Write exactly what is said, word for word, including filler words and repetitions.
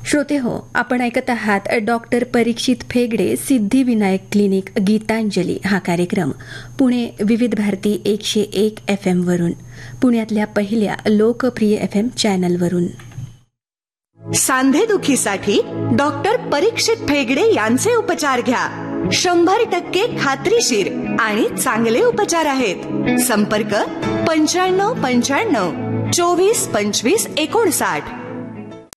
श्रोते हो, आपण ऐकत आहात डॉक्टर परीक्षित फेगडे सिद्धिविनायक क्लिनिक गीतांजली हा कार्यक्रम पुणे विविध भारती एकशे एक एफ एम वरून, पुण्यातल्या पहिल्या लोकप्रिय एफ एम चॅनलवरून. सांधेदुखीसाठी डॉक्टर परीक्षित फेगडे यांचे उपचार घ्या. शंभर टक्के खात्रीशीर आणि चांगले उपचार आहेत. संपर्क पंच्याण्णव पंच्याण्णव चोवीस पंचवीस एकोणसाठ.